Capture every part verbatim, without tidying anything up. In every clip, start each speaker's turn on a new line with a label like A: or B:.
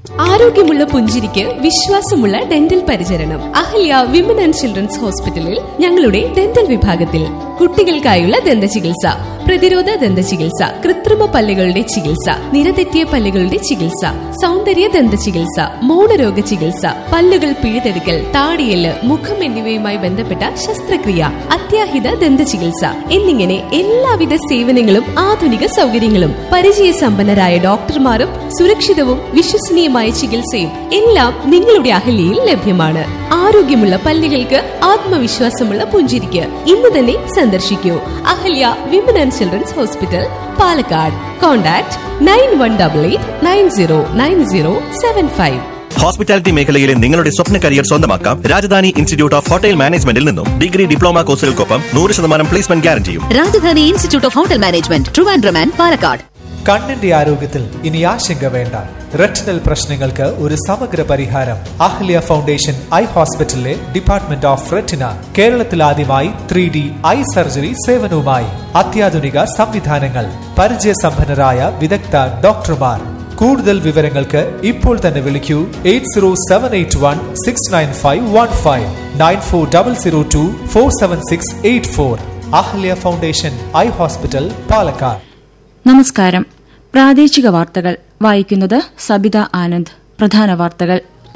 A: ആരോഗ്യമുള്ള പുഞ്ചിരിക്ക് വിശ്വാസമുള്ള ഡെന്റൽ പരിചരണം. അഹല്യ വിമൻ ആൻഡ് ചിൽഡ്രൻസ് ഹോസ്പിറ്റലിൽ ഞങ്ങളുടെ ഡെന്റൽ വിഭാഗത്തിൽ കുട്ടികൾക്കായുള്ള ദന്ത ചികിത്സ, പ്രതിരോധ ദന്ത ചികിത്സ, കൃത്രിമ പല്ലുകളുടെ ചികിത്സ, നിരതെറ്റിയ പല്ലുകളുടെ ചികിത്സ, സൗന്ദര്യ ദന്ത ചികിത്സ, മൗനരോഗ ചികിത്സ, പല്ലുകൾ പിഴുതെടുക്കൽ, താടിയെല്ല്, മുഖം എന്നിവയുമായി ബന്ധപ്പെട്ട ശസ്ത്രക്രിയ, അത്യാഹിത ദന്ത ചികിത്സ എന്നിങ്ങനെ എല്ലാവിധ സേവനങ്ങളും ആധുനിക സൗകര്യങ്ങളും പരിചയസമ്പന്നരായ ഡോക്ടർമാരും സുരക്ഷിതവും വിശ്വസനീയമായ ചികിത്സയും എല്ലാം നിങ്ങളുടെ അഹല്യയിൽ ലഭ്യമാണ്. ആരോഗ്യമുള്ള പല്ലുകൾക്ക് ആത്മവിശ്വാസമുള്ള പുഞ്ചിരിക്ക് ഇന്ന് തന്നെ സന്ദർശിക്കൂ. Ahalya women and children's hospital, Palakkad. Contact nine one double eight nine zero nine zero seven five.
B: Hospitality മേഖലയിലെ നിങ്ങളുടെ സ്വപ്ന കരിയർ സ്വന്തമാക്കാം രാജധാനി ഇൻസ്റ്റിറ്റ്യൂട്ട് ഓഫ് ഹോട്ടൽ മാനേജ്മെന്റിൽ നിന്നും. ഡിഗ്രി ഡിപ്ലോമ കോഴ്സുകൾക്കൊപ്പം നൂറ് ശതമാനം placement ഗ്യാരണ്ടിയും.
C: Rajdhani institute of hotel management, Trivandrum and Palakkad.
D: കണ്ണിന്റെ ആരോഗ്യത്തിൽ ഇനി ആശങ്ക വേണ്ട. റെറ്റിനൽ പ്രശ്നങ്ങൾക്ക് ഒരു സമഗ്ര പരിഹാരം. അഹല്യ ഫൗണ്ടേഷൻ ഐ ഹോസ്പിറ്റലിലെ ഡിപ്പാർട്ട്മെന്റ് ഓഫ് റെറ്റിന കേരളത്തിൽ ആദ്യമായി ത്രീ ഡി ഐ സർജറി സേവനവുമായി. അത്യാധുനിക സംവിധാനങ്ങൾ, പരിചയസമ്പന്നരായ വിദഗ്ധ ഡോക്ടർമാർ. കൂടുതൽ വിവരങ്ങൾക്ക് ഇപ്പോൾ തന്നെ വിളിക്കൂ eight zero seven eight one six nine five one five nine four double zero to four seven six eight four. Ahalya foundation eye hospital, Palakkad.
E: നമസ്കാരം. പ്രാദേശിക വാർത്തകൾ വായിക്കുന്നത് സബിത ആനന്ദ്. പ്രധാന വാർത്തകൾ.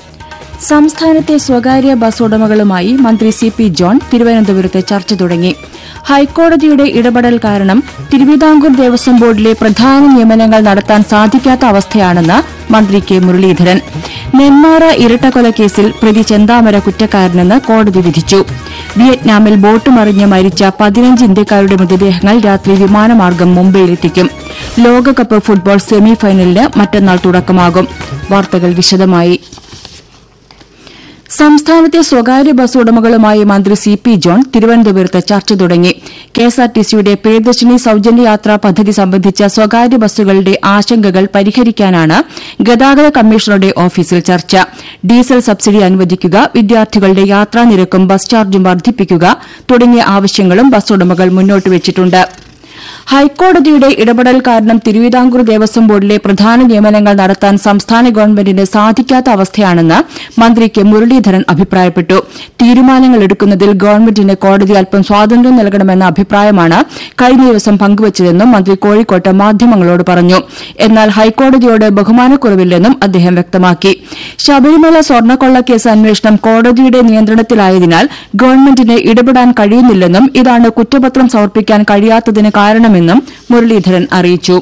E: സംസ്ഥാനത്തെ സ്വകാര്യ ബസ് ഉടമകളുമായി മന്ത്രി സി പി ജോൺ തിരുവനന്തപുരത്ത് ചർച്ച തുടങ്ങി. ഹൈക്കോടതിയുടെ ഇടപെടൽ കാരണം തിരുവിതാംകൂർ ദേവസ്വം ബോർഡിലെ പ്രധാന നിയമനങ്ങൾ നടത്താൻ സാധിക്കാത്ത അവസ്ഥയാണെന്ന് മന്ത്രി കെ മുരളീധരൻ. നെന്മാറ ഇരട്ടക്കൊലക്കേസിൽ പ്രതി ചെന്താമര കുറ്റക്കാരനെന്ന് കോടതി വിധിച്ചു. വിയറ്റ്നാമിൽ ബോട്ട് മറിഞ്ഞ് മരിച്ച പതിനഞ്ച് ഇന്ത്യക്കാരുടെ മൃതദേഹങ്ങൾ രാത്രി വിമാനമാർഗം മുംബൈയിലെത്തിക്കും. ലോകകപ്പ് ഫുട്ബോൾ സെമിഫൈനലിന് മറ്റന്നാൾ തുടക്കമാകും. വാർത്തകൾ വിശദമായി. സംസ്ഥാനത്തെ സ്വകാര്യ ബസ് ഉടമകളുമായി മന്ത്രി സി പി ജോൺ തിരുവനന്തപുരത്ത് ചർച്ച തുടങ്ങി. കെഎസ്ആർടിസിയുടെ പ്രിയദർശിനി സൌജന്യ യാത്രാ പദ്ധതി സംബന്ധിച്ച സ്വകാര്യ ബസ്സുകളുടെ ആശങ്കകൾ പരിഹരിക്കാനാണ് ഗതാഗത കമ്മീഷണറുടെ ഓഫീസിൽ ചർച്ച. ഡീസൽ സബ്സിഡി അനുവദിക്കുക, വിദ്യാർത്ഥികളുടെ യാത്രാ നിരക്കും ബസ് ചാർജും വർദ്ധിപ്പിക്കുക തുടങ്ങിയ ആവശ്യങ്ങളും ബസ് ഉടമകൾ മുന്നോട്ട് വച്ചിട്ടുണ്ട്. ഹൈക്കോടതിയുടെ ഇടപെടൽ കാരണം തിരുവിതാംകൂർ ദേവസ്വം ബോർഡിലെ പ്രധാന നിയമനങ്ങൾ നടത്താൻ സംസ്ഥാന ഗവൺമെന്റിന് സാധിക്കാത്ത അവസ്ഥയാണെന്ന് മന്ത്രി കെ മുരളീധരൻ അഭിപ്രായപ്പെട്ടു. തീരുമാനങ്ങൾ എടുക്കുന്നതിൽ ഗവൺമെന്റിന് കോടതി അല്പം സ്വാതന്ത്ര്യം നൽകണമെന്ന അഭിപ്രായമാണ് കഴിഞ്ഞ ദിവസം പങ്കുവച്ചതെന്നും മന്ത്രി കോഴിക്കോട്ട് മാധ്യമങ്ങളോട് പറഞ്ഞു. എന്നാൽ ഹൈക്കോടതിയോട് ബഹുമാനക്കുറവില്ലെന്നും അദ്ദേഹം വ്യക്തമാക്കി. ശബരിമല സ്വർണ്ണക്കൊള്ളക്കേസ് അന്വേഷണം കോടതിയുടെ നിയന്ത്രണത്തിലായതിനാൽ ഗവൺമെന്റിന് ഇടപെടാൻ കഴിയുന്നില്ലെന്നും ഇതാണ് കുറ്റപത്രം സമർപ്പിക്കാൻ കഴിയാത്തതിന് കാരണമെന്നും മുരളീധരൻ അറിയിച്ചു.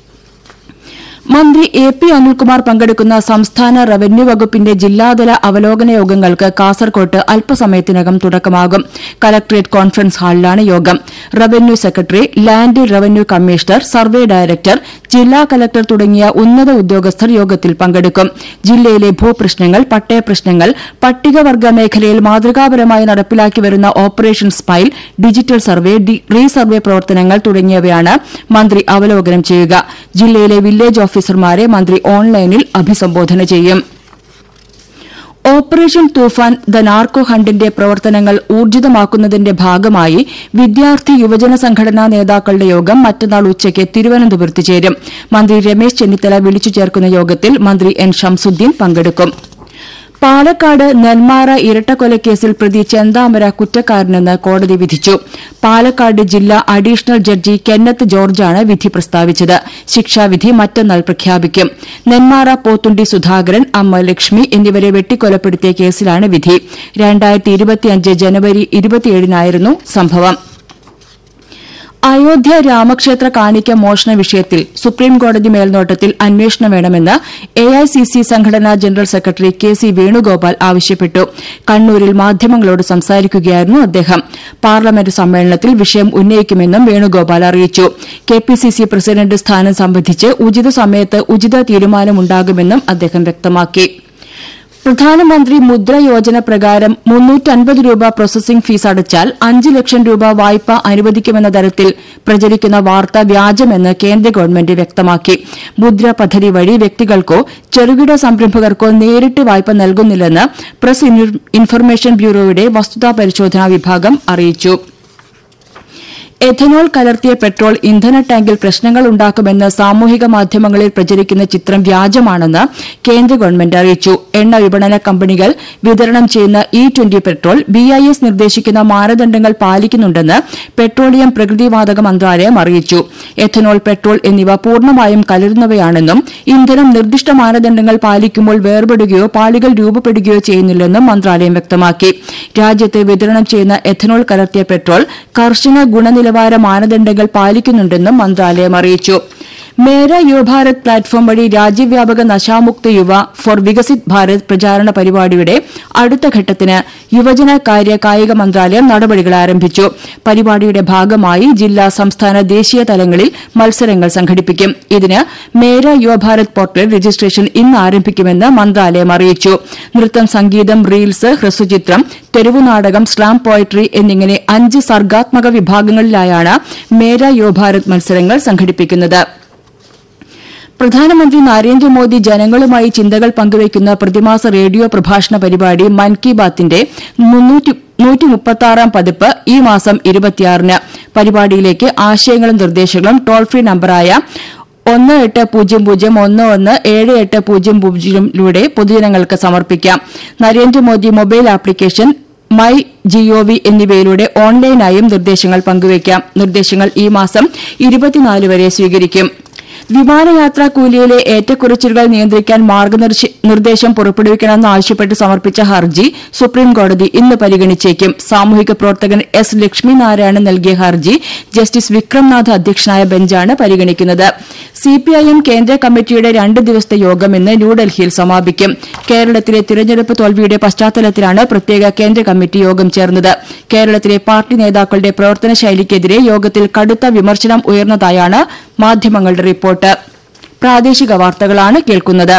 E: മന്ത്രി എ പി അനിൽകുമാർ പങ്കെടുക്കുന്ന സംസ്ഥാന റവന്യൂ വകുപ്പിന്റെ ജില്ലാതല അവലോകന യോഗങ്ങൾക്ക് കാസർകോട്ട് അല്പസമയത്തിനകം തുടക്കമാകും. കലക്ടറേറ്റ് കോൺഫറൻസ് ഹാളിലാണ് യോഗം. Revenue secretary, land revenue commissioner, survey director, ജില്ലാ കലക്ടർ തുടങ്ങിയ ഉന്നത ഉദ്യോഗസ്ഥർ യോഗത്തിൽ പങ്കെടുക്കും. ജില്ലയിലെ ഭൂപ്രശ്നങ്ങൾ, പട്ടയപ്രശ്നങ്ങൾ, പട്ടികവർഗ മേഖലയിൽ മാതൃകാപരമായി നടപ്പിലാക്കി വരുന്ന operation smile, digital survey, resurvey പ്രവർത്തനങ്ങൾ തുടങ്ങിയവയാണ് മന്ത്രി അവലോകനം ചെയ്യുക. ജില്ലയിലെ വില്ലേജ് ഓഫീസർമാരെ മന്ത്രി ഓൺലൈനിൽ അഭിസംബോധന ചെയ്യും. ഓപ്പറേഷൻ തൂഫാൻ ദ നാർക്കോ ഹണ്ടിന്റെ പ്രവർത്തനങ്ങൾ ഊർജിതമാക്കുന്നതിന്റെ ഭാഗമായി വിദ്യാർത്ഥി യുവജന സംഘടനാ നേതാക്കളുടെ യോഗം മറ്റന്നാൾ ഉച്ചയ്ക്ക് തിരുവനന്തപുരത്ത് ചേരും. മന്ത്രി രമേശ് ചെന്നിത്തല വിളിച്ചു ചേർക്കുന്ന യോഗത്തിൽ മന്ത്രി എൻ ഷംസുദ്ദീൻ പങ്കെടുക്കും. പാലക്കാട് നെന്മാറ ഇരട്ടക്കൊലക്കേസിൽ പ്രതി ചെന്താമര കുറ്റക്കാരനെന്ന് കോടതി വിധിച്ചു. പാലക്കാട് ജില്ലാ അഡീഷണൽ ജഡ്ജി കെന്നത്ത് ജോർജാണ് വിധി പ്രസ്താവിച്ചത്. ശിക്ഷാവിധി മറ്റന്നാൾ പ്രഖ്യാപിക്കും. നെന്മാറ പോത്തുണ്ടി സുധാകരൻ, അമ്മ ലക്ഷ്മി എന്നിവരെ വെട്ടിക്കൊലപ്പെടുത്തിയ കേസിലാണ് വിധി. രണ്ടായിരത്തി ഇരുപത്തിയഞ്ച് ജനുവരി ഇരുപത്തിയേഴിനായിരുന്നു സംഭവം. അയോധ്യ രാമക്ഷേത്ര കാണിക്ക മോഷണ വിഷയത്തിൽ സുപ്രീംകോടതി മേൽനോട്ടത്തിൽ അന്വേഷണം വേണമെന്ന് എ ഐ സി സി സംഘടനാ general secretary K C Venugopal ആവശ്യപ്പെട്ടു. കണ്ണൂരിൽ മാധ്യമങ്ങളോട് സംസാരിക്കുകയായിരുന്നു അദ്ദേഹം. പാർലമെന്റ് സമ്മേളനത്തിൽ വിഷയം ഉന്നയിക്കുമെന്നും വേണുഗോപാൽ അറിയിച്ചു. K P C C president സ്ഥാനം സംബന്ധിച്ച് ഉചിത സമയത്ത് ഉചിത തീരുമാനമുണ്ടാകുമെന്നും അദ്ദേഹം വ്യക്തമാക്കി. പ്രധാനമന്ത്രി മുദ്ര യോജന പ്രകാരം മുന്നൂറ്റൻപത് രൂപ പ്രോസസിംഗ് ഫീസ് അടച്ചാൽ അഞ്ച് ലക്ഷം രൂപ വായ്പ അനുവദിക്കുമെന്ന തരത്തിൽ പ്രചരിക്കുന്ന വാർത്ത വ്യാജമെന്ന് കേന്ദ്ര ഗവൺമെന്റ് വ്യക്തമാക്കി. മുദ്ര പദ്ധതി വഴി വ്യക്തികൾക്കോ ചെറുകിട സംരംഭകർക്കോ നേരിട്ട് വായ്പ നൽകുന്നില്ലെന്ന് പ്രസ് ഇൻഫർമേഷൻ ബ്യൂറോയുടെ വസ്തുതാ പരിശോധനാ വിഭാഗം അറിയിച്ചു. എഥനോൾ കലർത്തിയ പെട്രോൾ ഇന്ധന ടാങ്കിൽ പ്രശ്നങ്ങൾ ഉണ്ടാക്കുമെന്ന് സാമൂഹിക മാധ്യമങ്ങളിൽ പ്രചരിക്കുന്ന ചിത്രം വ്യാജമാണെന്ന് കേന്ദ്ര ഗവൺമെന്റ് അറിയിച്ചു. എണ്ണ വിപണന കമ്പനികൾ വിതരണം ചെയ്യുന്ന E twenty petrol B I S നിർദ്ദേശിക്കുന്ന മാനദണ്ഡങ്ങൾ പാലിക്കുന്നുണ്ടെന്ന് പെട്രോളിയം പ്രകൃതിവാതക മന്ത്രാലയം അറിയിച്ചു. എഥനോൾ, പെട്രോൾ എന്നിവ പൂർണ്ണമായും കലരുന്നവയാണെന്നും ഇന്ധനം നിർദ്ദിഷ്ട മാനദണ്ഡങ്ങൾ പാലിക്കുമ്പോൾ വേർപെടുകയോ പാളികൾ രൂപപ്പെടുകയോ ചെയ്യുന്നില്ലെന്നും മന്ത്രാലയം വ്യക്തമാക്കി. രാജ്യത്ത് വിതരണം ചെയ്യുന്ന എഥനോൾ കലർത്തിയ പെട്രോൾ കർശന ഗുണനിലവാര മാനദണ്ഡങ്ങൾ പാലിക്കുന്നുണ്ടെന്നും മന്ത്രാലയം അറിയിച്ചു. മേര യുവഭാരത് പ്ലാറ്റ്ഫോം വഴി രാജ്യവ്യാപക നശാമുക്ത യുവ ഫോർ വികസിത് ഭാരത് പ്രചാരണ പരിപാടിയുടെ അടുത്ത ഘട്ടത്തിന് യുവജന കാര്യ കായിക മന്ത്രാലയം നടപടികൾ ആരംഭിച്ചു. പരിപാടിയുടെ ഭാഗമായി ജില്ലാ, സംസ്ഥാന, ദേശീയ തലങ്ങളിൽ മത്സരങ്ങൾ സംഘടിപ്പിക്കും. ഇതിന് മേര യുവഭാരത് പോർട്ടൽ രജിസ്ട്രേഷൻ ഇന്ന് ആരംഭിക്കുമെന്ന് മന്ത്രാലയം അറിയിച്ചു. നൃത്തം, സംഗീതം, റീൽസ്, ഹ്രസ്വചിത്രം, തെരുവുനാടകം, സ്ലാം പോയട്രി എന്നിങ്ങനെ അഞ്ച് സർഗാത്മക വിഭാഗങ്ങളിലായാണ് മേര യുവഭാരത് മത്സരങ്ങൾ സംഘടിപ്പിക്കുന്നത്. പ്രധാനമന്ത്രി നരേന്ദ്രമോദി ജനങ്ങളുമായി ചിന്തകൾ പങ്കുവയ്ക്കുന്ന പ്രതിമാസ റേഡിയോ പ്രഭാഷണ പരിപാടി മൻ കി ബാത്തിന്റെ നൂറ്റിമുപ്പത്തിയാറാം പതിപ്പ് ഈ മാസം ഇരുപത്തിയാറിന്. പരിപാടിയിലേക്ക് ആശയങ്ങളും നിർദ്ദേശങ്ങളും ടോൾ ഫ്രീ നമ്പറായ ഒന്ന് എട്ട് പൂജ്യം പൂജ്യം ഒന്ന് ഒന്ന് ഏഴ് എട്ട് പൂജ്യം പൂജ്യമിലൂടെ പൊതുജനങ്ങൾക്ക് സമർപ്പിക്കാം. Narendra Modi mobile application, my G O V എന്നിവയിലൂടെ ഓൺലൈനായും നിർദ്ദേശങ്ങൾ പങ്കുവയ്ക്കാം. നിർദ്ദേശങ്ങൾ ഈ മാസം ഇരുപത്തിനാല് വരെ സ്വീകരിക്കും. വിമാനയാത്രാ കൂലിയിലെ ഏറ്റക്കുറച്ചിലുകൾ നിയന്ത്രിക്കാൻ മാർഗനിർദ്ദേശം പുറപ്പെടുവിക്കണമെന്നാവശ്യപ്പെട്ട് സമർപ്പിച്ച ഹർജി സുപ്രീംകോടതി ഇന്ന് പരിഗണിച്ചേക്കും. സാമൂഹിക പ്രവർത്തകൻ എസ് ലക്ഷ്മിനാരായണൻ നൽകിയ ഹർജി ജസ്റ്റിസ് വിക്രംനാഥ് അധ്യക്ഷനായ ബെഞ്ചാണ് പരിഗണിക്കുന്നത്. സിപിഐഎം കേന്ദ്ര കമ്മിറ്റിയുടെ രണ്ട് ദിവസത്തെ യോഗം ഇന്ന് ന്യൂഡൽഹിയിൽ സമാപിക്കും. കേരളത്തിലെ തിരഞ്ഞെടുപ്പ് തോൽവിയുടെ പശ്ചാത്തലത്തിലാണ് പ്രത്യേക കേന്ദ്ര കമ്മിറ്റി യോഗം ചേർന്നത്. കേരളത്തിലെ പാർട്ടി നേതാക്കളുടെ പ്രവർത്തന ശൈലിക്കെതിരെ യോഗത്തിൽ കടുത്ത വിമർശനം ഉയർന്നതായാണ് മാധ്യമങ്ങളുടെ റിപ്പോർട്ട്. പ്രാദേശിക വാർത്തകളാണ് കേൾക്കുന്നത്.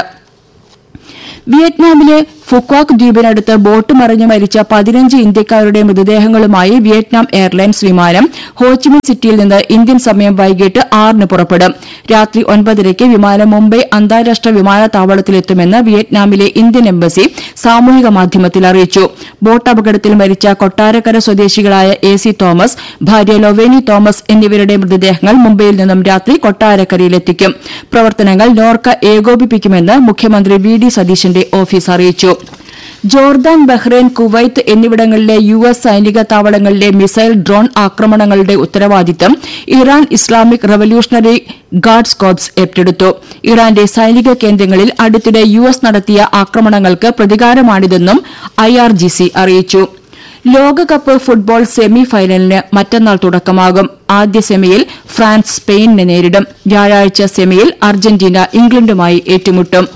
E: വിയറ്റ്നാമിലെ ഫുക്വാക് ദ്വീപിനടുത്ത് ബോട്ട് മറിഞ്ഞ് മരിച്ച പതിനഞ്ച് ഇന്ത്യക്കാരുടെ മൃതദേഹങ്ങളുമായി വിയറ്റ്നാം എയർലൈൻസ് വിമാനം ഹോച്ചിമിൻ സിറ്റിയിൽ നിന്ന് ഇന്ത്യൻ സമയം വൈകിട്ട് ആറിന് പുറപ്പെടും. രാത്രി ഒൻപതരയ്ക്ക് വിമാനം മുംബൈ അന്താരാഷ്ട്ര വിമാനത്താവളത്തിലെത്തുമെന്ന് വിയറ്റ്നാമിലെ ഇന്ത്യൻ എംബസി സാമൂഹിക മാധ്യമത്തിൽ അറിയിച്ചു. ബോട്ട് അപകടത്തിൽ മരിച്ച കൊട്ടാരക്കര സ്വദേശികളായ എ സി തോമസ്, ഭാര്യ ലൊവേനി തോമസ് എന്നിവരുടെ മൃതദേഹങ്ങൾ മുംബൈയിൽ നിന്നും രാത്രി കൊട്ടാരക്കരയിലെത്തിക്കും. പ്രവർത്തനങ്ങൾ നോർക്ക ഏകോപിപ്പിക്കുമെന്ന് മുഖ്യമന്ത്രി വി ഡി സതീശന്റെ ഓഫീസ് അറിയിച്ചു. ജോർദാൻ, ബഹ്റൈൻ, കുവൈത്ത് എന്നിവിടങ്ങളിലെ യു എസ് സൈനിക താവളങ്ങളിലെ മിസൈൽ, ഡ്രോൺ ആക്രമണങ്ങളുടെ ഉത്തരവാദിത്തം Iran Islamic revolutionary guards corps ഏറ്റെടുത്തു. ഇറാന്റെ സൈനിക കേന്ദ്രങ്ങളിൽ അടുത്തിടെ യു എസ് നടത്തിയ ആക്രമണങ്ങൾക്ക് പ്രതികാരമാണിതെന്നും ഐ ആർ ജി സി അറിയിച്ചു. ലോകകപ്പ് ഫുട്ബോൾ സെമി ഫൈനലിന് മറ്റന്നാൾ തുടക്കമാകും. ആദ്യ സെമിയിൽ ഫ്രാൻസ് സ്പെയിനിനെ നേരിടും. വ്യാഴാഴ്ച സെമിയിൽ അർജന്റീന ഇംഗ്ലണ്ടുമായി ഏറ്റുമുട്ടും.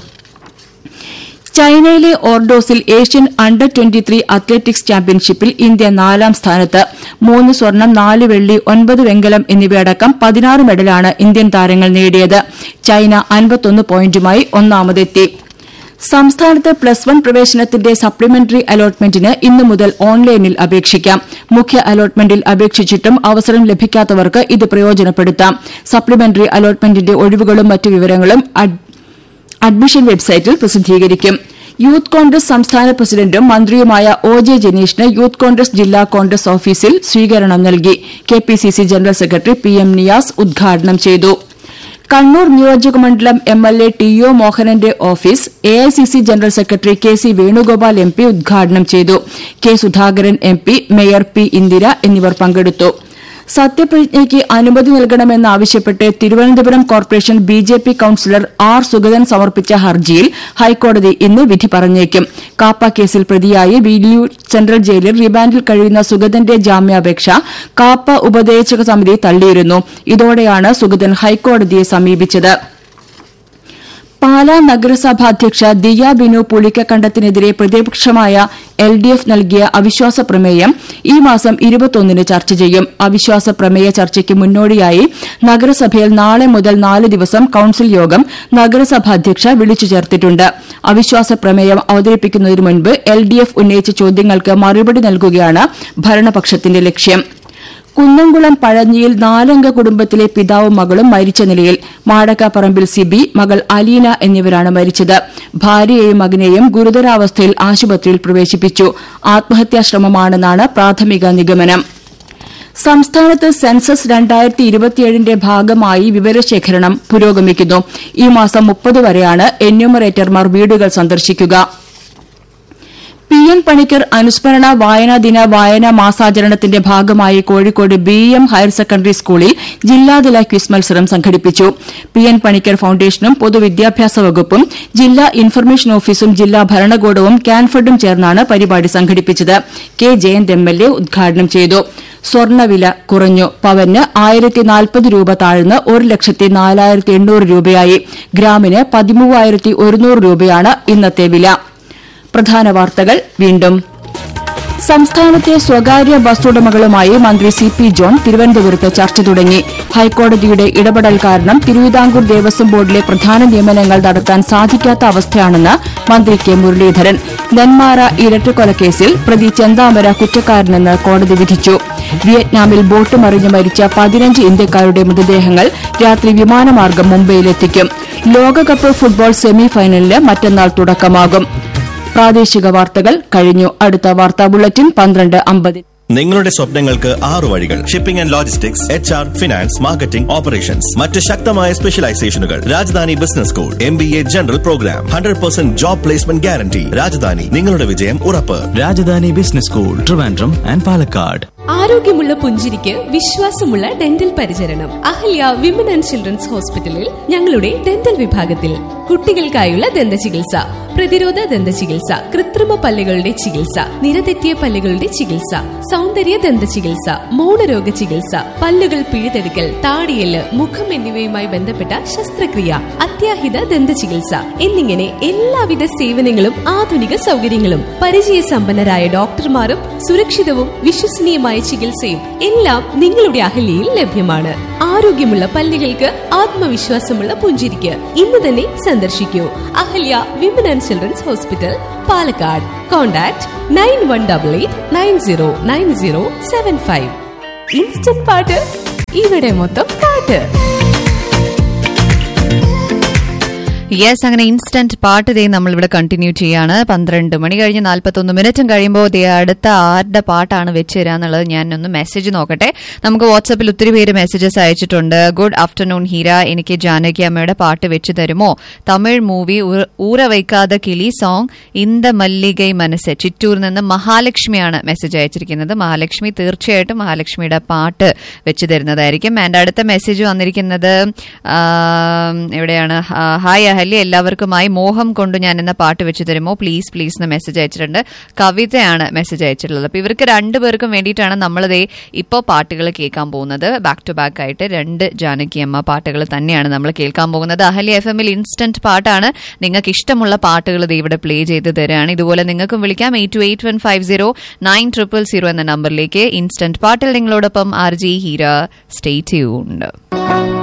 E: ചൈനയിലെ ഓർഡോസിൽ ഏഷ്യൻ അണ്ടർ ട്വന്റി അത്ലറ്റിക്സ് ചാമ്പ്യൻഷിപ്പിൽ ഇന്ത്യ നാലാം സ്ഥാനത്ത്. മൂന്ന് സ്വർണം, നാല് വെള്ളി, ഒൻപത് വെങ്കലം എന്നിവയടക്കം പതിനാറ് മെഡലാണ് ഇന്ത്യൻ താരങ്ങൾ നേടിയത്. ചൈന അൻപത്തൊന്ന് പോയിന്റുമായി ഒന്നാമതെത്തി. സംസ്ഥാനത്ത് പ്ലസ് വൺ പ്രവേശനത്തിന്റെ സപ്ലിമെന്ററി അലോട്ട്മെന്റിന് ഇന്നു മുതൽ ഓൺലൈനിൽ അപേക്ഷിക്കാം. മുഖ്യ അലോട്ട്മെന്റിൽ അപേക്ഷിച്ചിട്ടും അവസരം ലഭിക്കാത്തവർക്ക് ഇത് പ്രയോജനപ്പെടുത്താം. സപ്ലിമെന്ററി അലോട്ട്മെന്റിന്റെ ഒഴിവുകളും മറ്റു വിവരങ്ങളും അഡ്മിഷൻ വെബ്സൈറ്റിൽ പ്രസിദ്ധീകരിക്കും. യൂത്ത് കോൺഗ്രസ് സംസ്ഥാന പ്രസിഡന്റും മന്ത്രിയുമായ ഒ ജെ ജനീഷിന് യൂത്ത് കോൺഗ്രസ് ജില്ലാ കോൺഗ്രസ് ഓഫീസിൽ സ്വീകരണം നൽകി. K P C C general secretary P M Niyas ഉദ്ഘാടനം ചെയ്തു. കണ്ണൂർ നിയോജകമണ്ഡലം M L A T O മോഹനന്റെ office A I C C general secretary K C Venugopal M P ഉദ്ഘാടനം ചെയ്തു. K Sudhakaran M P, mayor P Indira എന്നിവർ പങ്കെടുത്തു. സത്യപ്രതിജ്ഞയ്ക്ക് അനുമതി നൽകണമെന്നാവശ്യപ്പെട്ട് Thiruvananthapuram corporation B J P councillor R Sugathan സമർപ്പിച്ച ഹർജിയിൽ ഹൈക്കോടതി ഇന്ന് വിധി പറഞ്ഞേക്കും. കാപ്പ കേസിൽ പ്രതിയായി വില്യൂർ സെൻട്രൽ ജയിലിൽ റിമാൻഡിൽ കഴിയുന്ന സുഗതന്റെ ജാമ്യാപേക്ഷ കാപ്പ ഉപദേശക സമിതി തള്ളിയിരുന്നു. ഇതോടെയാണ് സുഗതൻ ഹൈക്കോടതിയെ സമീപിച്ചത്. പാലാ നഗരസഭാധ്യക്ഷ ദിയ ബിനു പുളിക്കക്കണ്ടത്തിനെതിരെ പ്രതിപക്ഷമായ എൽ ഡി എഫ് നൽകിയ അവിശ്വാസ പ്രമേയം ഈ മാസം ഇരുപത്തൊന്നിന് ചർച്ച ചെയ്യും. അവിശ്വാസ പ്രമേയ ചർച്ചയ്ക്ക് മുന്നോടിയായി നഗരസഭയിൽ നാളെ മുതൽ നാല് ദിവസം കൌൺസിൽ യോഗം നഗരസഭാധ്യക്ഷ വിളിച്ചു ചേർത്തിട്ടുണ്ട്. അവിശ്വാസ പ്രമേയം അവതരിപ്പിക്കുന്നതിന് മുൻപ് എൽ ഡി എഫ് ഉന്നയിച്ച ചോദ്യങ്ങൾക്ക് മറുപടി നൽകുകയാണ് ഭരണപക്ഷത്തിന്റെ ലക്ഷ്യം. കുന്നംകുളം പഴഞ്ഞിയിൽ നാലംഗ കുടുംബത്തിലെ പിതാവും മകളും മരിച്ച നിലയിൽ. മാടക്കാപ്പറമ്പിൽ സിബി, മകൾ അലീന എന്നിവരാണ് മരിച്ചത്. ഭാര്യയെയും മകനെയും ഗുരുതരാവസ്ഥയിൽ ആശുപത്രിയിൽ പ്രവേശിപ്പിച്ചു. ആത്മഹത്യാശ്രമമാണെന്നാണ് പ്രാഥമിക നിഗമനം. സംസ്ഥാനത്ത് സെൻസസ് രണ്ടായിരത്തി ഇരുപത്തിയേഴിന്റെ ഭാഗമായി വിവരശേഖരണം പുരോഗമിക്കുന്നു. ഈ മാസം മുപ്പത് വരെയാണ് എന്യൂമറേറ്റർമാർ വീടുകൾ സന്ദർശിക്കുക. പി എൻ പണിക്കർ അനുസ്മരണ വായനാ ദിന വായനാ മാസാചരണത്തിന്റെ ഭാഗമായി Kozhikode B M higher secondary സ്കൂളിൽ ജില്ലാതല ക്വിസ് മത്സരം സംഘടിപ്പിച്ചു. പി എൻ പണിക്കർ ഫൌണ്ടേഷനും പൊതുവിദ്യാഭ്യാസ വകുപ്പും ജില്ലാ ഇൻഫർമേഷൻ ഓഫീസും ജില്ലാ ഭരണകൂടവും കാൻഫെഡും ചേർന്നാണ് പരിപാടി സംഘടിപ്പിച്ചത്. K Jayant M L A ഉദ്ഘാടനം ചെയ്തു. സ്വർണ്ണവില കുറഞ്ഞു. പവന് ആയിരത്തി നാൽപ്പത് രൂപ താഴ്ന്ന് ഒരു ലക്ഷത്തി നാലായിരത്തി എണ്ണൂറ് രൂപയായി. ഗ്രാമിന് പതിമൂവായിരത്തി ഒരുന്നൂറ് രൂപയാണ് ഇന്നത്തെ വില. പ്രധാന വാർത്തകൾ വീണ്ടും. സംസ്ഥാനത്തെ സ്വകാര്യ ബസ് ഉടമകളുമായി മന്ത്രി സി പി ജോൺ തിരുവനന്തപുരത്ത് ചർച്ച തുടങ്ങി. ഹൈക്കോടതിയുടെ ഇടപെടൽ കാരണം തിരുവിതാംകൂർ ദേവസ്വം ബോർഡിലെ പ്രധാന നിയമനങ്ങൾ നടത്താൻ സാധിക്കാത്ത അവസ്ഥയാണെന്ന് മന്ത്രി കെ മുരളീധരൻ. നെന്മാറ ഇരട്ടക്കൊലക്കേസിൽ പ്രതി ചെന്താമര കുറ്റക്കാരനെന്ന് കോടതി വിധിച്ചു. വിയറ്റ്നാമിൽ ബോട്ട് മറിഞ്ഞ് മരിച്ച പതിനഞ്ച് ഇന്ത്യക്കാരുടെ മൃതദേഹങ്ങൾ രാത്രി വിമാനമാർഗം മുംബൈയിലെത്തിക്കും. ലോകകപ്പ് ഫുട്ബോൾ സെമി ഫൈനലിന് മറ്റന്നാൾ തുടക്കമാകും. പ്രാദേശിക വാർത്തകൾ കഴിഞ്ഞു. അടുത്ത വാർത്താ ബുള്ളറ്റിൻ പന്ത്രണ്ട് അമ്പത്.
B: നിങ്ങളുടെ സ്വപ്നങ്ങൾക്ക് ആറു വഴികൾ. Shipping and logistics, H R, finance, marketing, operations. മറ്റ് ശക്തമായ സ്പെഷ്യലൈസേഷനുകൾ. Rajdhani business school, M B A general programme, hundred percent job placement guarantee. Rajdhani, നിങ്ങളുടെ വിജയം ഉറപ്പ്.
F: Rajdhani business school, Trivandrum and Palakkad.
A: ആരോഗ്യമുള്ള പുഞ്ചിരിക്ക് വിശ്വാസമുള്ള ഡെന്റൽ പരിചരണം. അഹല്യ വിമൻ ആൻഡ് ചിൽഡ്രൻസ് ഹോസ്പിറ്റലിൽ ഞങ്ങളുടെ ഡെന്റൽ വിഭാഗത്തിൽ കുട്ടികൾക്കായുള്ള ദന്ത ചികിത്സ, പ്രതിരോധ ദന്ത ചികിത്സ, കൃത്രിമ പല്ലുകളുടെ ചികിത്സ, നിരതെറ്റിയ പല്ലുകളുടെ ചികിത്സ, സൗന്ദര്യ ദന്ത ചികിത്സ, മൗനരോഗ ചികിത്സ, പല്ലുകൾ പിഴുതെടുക്കൽ, താടിയെല്ല്, മുഖം എന്നിവയുമായി ബന്ധപ്പെട്ട ശസ്ത്രക്രിയ, അത്യാഹിത ദന്ത ചികിത്സ എന്നിങ്ങനെ എല്ലാവിധ സേവനങ്ങളും ആധുനിക സൗകര്യങ്ങളും പരിചയസമ്പന്നരായ ഡോക്ടർമാരും സുരക്ഷിതവും വിശ്വസനീയമായ ചികിത്സയും എല്ലാം നിങ്ങളുടെ അഹല്യയിൽ ലഭ്യമാണ്. ആരോഗ്യമുള്ള പല്ലുകൾക്ക് ആത്മവിശ്വാസമുള്ള പുഞ്ചിരിക്ക് ഇന്ന് തന്നെ സന്ദർശിക്കൂ. Ahalya women and children's hospital, Palakkad. Contact nine one double eight nine zero nine zero seven five. Instant പാട്ട്, ഇവിടെ മൊത്തം പാട്ട്.
G: യെസ്, അങ്ങനെ ഇൻസ്റ്റന്റ് പാട്ട് ദേ നമ്മളിവിടെ കണ്ടിന്യൂ ചെയ്യാണ്. പന്ത്രണ്ട് മണി കഴിഞ്ഞ് നാൽപ്പത്തൊന്ന് മിനിറ്റും കഴിയുമ്പോൾ ദേ അടുത്ത ആരുടെ പാട്ടാണ് വെച്ച് തരാന്നുള്ളത് ഞാൻ ഒന്ന് മെസ്സേജ് നോക്കട്ടെ. നമുക്ക് വാട്സാപ്പിൽ ഒത്തിരി പേര് മെസ്സേജസ് അയച്ചിട്ടുണ്ട്. ഗുഡ് ആഫ്റ്റർനൂൺ ഹീര, എനിക്ക് ജാനകി അമ്മയുടെ പാട്ട് വെച്ച് തരുമോ? തമിഴ് മൂവി ഊര വയ്ക്കാതെ കിളി സോങ് ഇന്ത മല്ലികൈ മനസ്സ്. ചിറ്റൂരിൽ നിന്ന് മഹാലക്ഷ്മിയാണ് മെസ്സേജ് അയച്ചിരിക്കുന്നത്. മഹാലക്ഷ്മി, തീർച്ചയായിട്ടും മഹാലക്ഷ്മിയുടെ പാട്ട് വെച്ച് തരുന്നതായിരിക്കും. ആൻഡ് അടുത്ത മെസ്സേജ് വന്നിരിക്കുന്നത് എവിടെയാണ്? ഹായ് അഹല്യ, എല്ലാവർക്കുമായി മോഹം കൊണ്ട് ഞാൻ എന്ന പാട്ട് വെച്ച് തരുമോ പ്ലീസ് പ്ലീസ് എന്ന് മെസ്സേജ് അയച്ചിട്ടുണ്ട്. കവിതയാണ് മെസ്സേജ് അയച്ചിട്ടുള്ളത്. അപ്പൊ ഇവർക്ക് രണ്ടുപേർക്കും വേണ്ടിയിട്ടാണ് നമ്മളിതേ ഇപ്പോൾ പാട്ടുകൾ കേൾക്കാൻ പോകുന്നത്. ബാക്ക് ടു ബാക്ക് ആയിട്ട് രണ്ട് ജാനകി അമ്മ പാട്ടുകൾ തന്നെയാണ് നമ്മൾ കേൾക്കാൻ പോകുന്നത്. അഹല്യ എഫ് എമ്മിൽ ഇൻസ്റ്റന്റ് പാട്ടാണ്. നിങ്ങൾക്ക് ഇഷ്ടമുള്ള പാട്ടുകൾ ഇത് ഇവിടെ പ്ലേ ചെയ്ത് തരാണ്. ഇതുപോലെ നിങ്ങൾക്കും വിളിക്കാം eight to eight one five zero nine triple zero എന്ന നമ്പറിലേക്ക്. ഇൻസ്റ്റന്റ് പാട്ടിൽ നിങ്ങളോടൊപ്പം R G Heera. Stay tuned.